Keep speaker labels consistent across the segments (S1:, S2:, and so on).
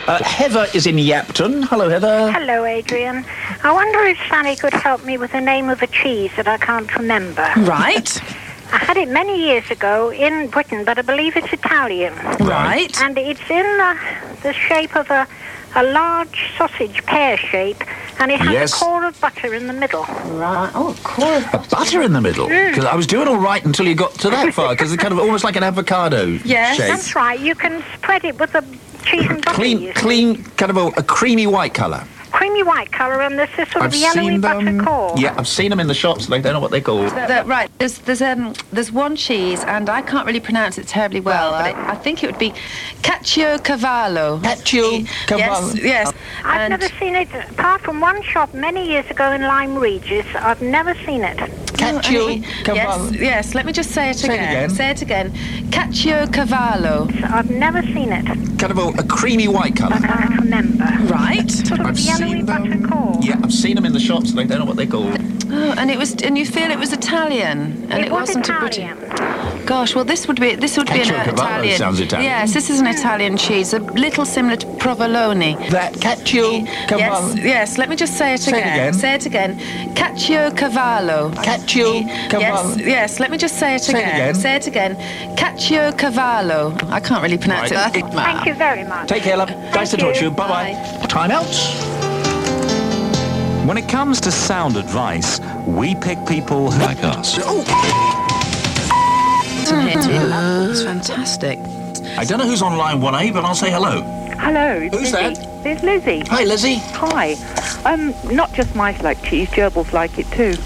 S1: Heather is in Yapton. Hello, Heather.
S2: Hello, Adrian. I wonder if Sally could help me with the name of a cheese that I can't remember.
S3: Right.
S2: I had it many years ago in Britain, but I believe it's Italian.
S3: Right.
S2: And it's in the shape of a large sausage, pear shape, and it has a core of butter in the middle.
S3: Right. Oh, a core of
S1: A butter in the middle? Because I was doing all right until you got to that far, because it's kind of almost like an avocado
S3: Yes.
S1: shape.
S2: That's right. You can spread it with the cheese and butter. you see.
S1: Clean, kind of a creamy white colour.
S2: Creamy white colour, and there's this sort of yellowy butter core.
S1: Yeah, I've seen them in the shops. They don't know what they're called.
S3: Right. There's one cheese, and I can't really pronounce it terribly well, but I think it would be Caciocavallo.
S1: Caciocavallo.
S3: Yes.
S2: I've never seen it, apart from one shop many years ago in Lyme Regis. I've never seen it.
S1: Caciocavallo.
S3: Yes. Let me just say it again. Say it again. Caciocavallo.
S2: I've never seen it.
S1: Kind of a creamy white colour.
S2: I can't remember.
S3: Right.
S2: Sort of yellowy butter core.
S1: Yeah, I've seen them in the shops. They don't know what they're called.
S3: Oh, and you feel it was Italian, and it
S2: was
S3: wasn't
S2: Italian.
S3: Gosh, well, this would be an
S1: Caciocavallo
S3: Italian.
S1: sounds Italian.
S3: Yes, this is an Italian cheese, a little similar to provolone.
S1: That Caciocavallo.
S3: Yes. Let me just say it again. Say it again. Caciocavallo.
S1: Caciocavallo.
S3: Yes. Let me just say it again. Say it again. Caciocavallo. I can't really pronounce it.
S2: Thank you very much.
S1: Take care, love. Nice to talk to you. Bye-bye. Time out.
S4: When it comes to sound advice, we pick people like us.
S3: It's fantastic.
S1: I don't know who's on line 1A, but I'll say hello.
S5: Hello. It's
S1: Who's
S5: Lizzie.
S1: that?
S5: It's Lizzie.
S1: Hi, Lizzie.
S5: Hi. Not just mice like cheese, gerbils like it too.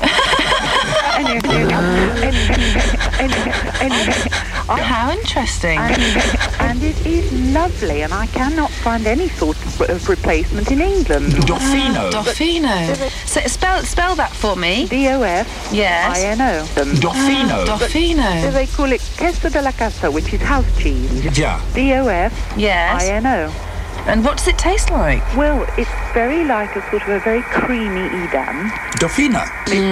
S3: How interesting.
S5: And it is lovely, and I cannot find any sort of replacement in England.
S1: Dofino.
S3: Dofino. So spell that for me.
S5: Dofino.
S3: Yes.
S1: Dofino.
S3: Dofino.
S5: They call it queso della casa, which is house cheese.
S1: Yeah.
S3: Yes.
S5: Dofino.
S3: And what does it taste like?
S5: Well, it's very like a sort of a very creamy Edam.
S1: Dofino.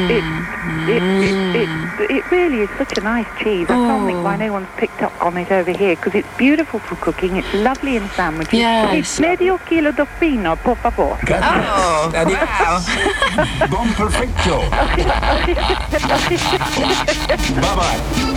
S5: It really is such a nice cheese. I can't think why no one's picked up on it over here, because it's beautiful for cooking. It's lovely in sandwiches.
S3: Yes.
S5: It's medio kilo Dofino, por favor.
S3: Oh,
S1: wow. Bon perfecto. Bye-bye.